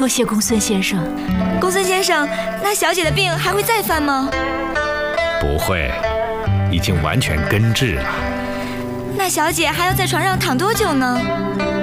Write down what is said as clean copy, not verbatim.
多谢公孙先生。 公孙先生，那小姐的病还会再犯吗？ 不会，已经完全根治了。 那小姐还要在床上躺多久呢？